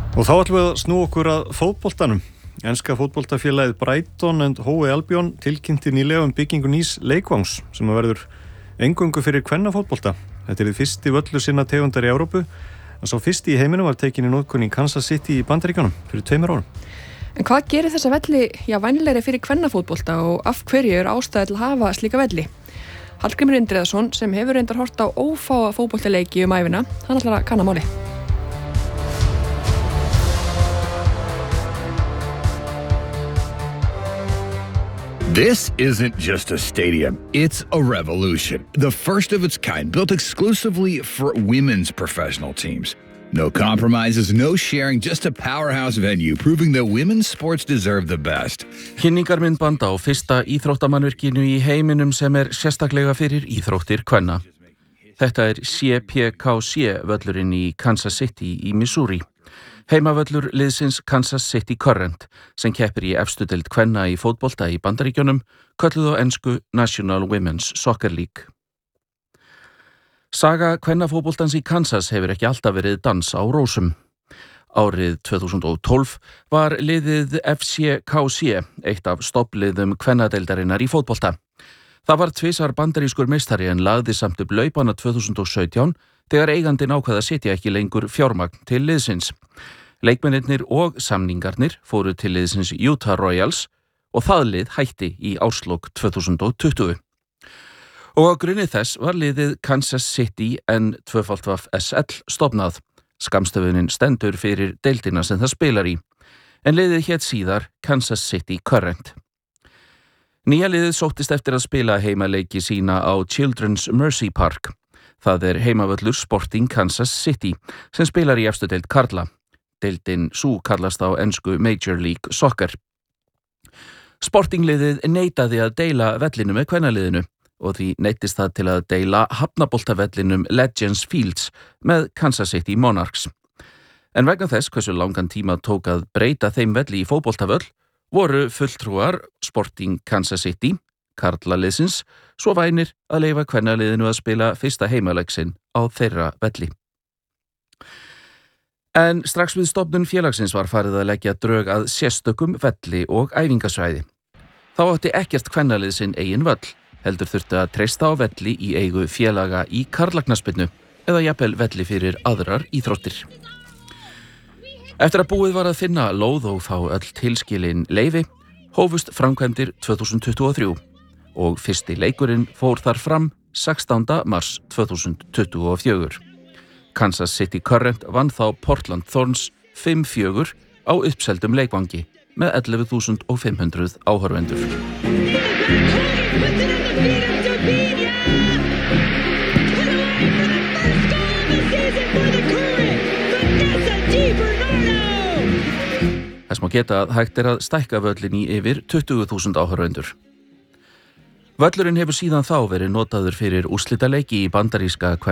Og þá ætlum við að snúa okkur að fótboltanum. Enska fótboltafélagið Brighton and Hove Albion tilkynnti nýlega byggingu nýs leikvangs sem verður eingöngu fyrir kvennafótbolta. Þetta er fyrsti völlur sinna tegundar í Evrópu, en sá fyrsti í heiminum var tekin í notkun í Kansas City í Bandaríkjunum fyrir 2 árum. En hvað gerir þessa velli vænlegri fyrir kvennafótbolta og af hverju ástæða til að hafa slíka velli? Hallgrímur Indriðason, sem hefur reyndar horft á ófáa fótboltaleiki ævina, hann ætlar að kanna máli. This isn't just a stadium, it's a revolution. The first of its kind, built exclusively for women's professional teams. No compromises, no sharing, just a powerhouse venue, proving that women's sports deserve the best. Kynningarmyndband á fyrsta íþróttamannvirkinu í heiminum sem sérstaklega fyrir íþróttir kvenna. Þetta CPKC völlurinn í Kansas City í Missouri. Heimavöllur liðsins Kansas City Current sem keppir í efstu deild kvenna í fótbolta í Bandaríkjunum, kölluð á ensku National Women's Soccer League. Saga kvennafótboltans í Kansas hefur ekki alltaf verið dans á rósum. Árið 2012 var liðið FCKC eitt af stofnliðum kvennadeildarinnar í fótbolta. Það var tvisvar bandarískur meistari en lagði samt upp laupana 2017 þegar eigandinn ákvað að setja ekki lengur fjármagn til liðsins. Leikmennirnir og samningarnir fóru til liðsins Utah Royals og það lið hætti í árslok 2020. Og á grunni þess var liðið Kansas City N2FSL stofnað. Skammstöfunin stendur fyrir deildina sem það spilar í, en liðið hét síðar Kansas City Current. Nýja liðið sóttist eftir að spila heimaleiki sína á Children's Mercy Park. Það heimavöllur Sporting Kansas City sem spilar í efstu deild karla. Deildin sú kallast á ensku Major League Soccer. Sportingliðið neitaði að deila vellinu með kvennaliðinu og því neyddist það til að deila hafnaboltavellinum Legends Fields með Kansas City Monarchs. En vegna þess hversu langan tíma tók að breyta þeim velli í fótboltavöll voru fulltrúar Sporting Kansas City, karlaliðsins, svo vænir að leyfa kvennaliðinu að spila fyrsta heimaleik sinn á þeirra velli. En strax við stofnun félagsins var farið að leggja drög að sérstökum velli og æfingasvæði. Þá átti ekkert kvennalið sinn eigin völl, heldur þurfti að treysta á velli í eigu félaga í karlaknarsspyrnu eða jafnvel velli fyrir aðrar íþróttir. Eftir að búið var að finna lóð og fá öll tilskilin leyfi, hófust framkvæmdir 2023 og fyrsti leikurinn fór þar fram 16. mars 2024. Kansas City Current vann þá Portland Thorns 5-4 á uppseldum leikvangi með 11.500 áhorfendur. Þess má geta að hægt að stækka völlin í yfir 20.000 áhorfendur. Völlurinn hefur síðan þá verið notaður fyrir úrslitaleiki í bandaríska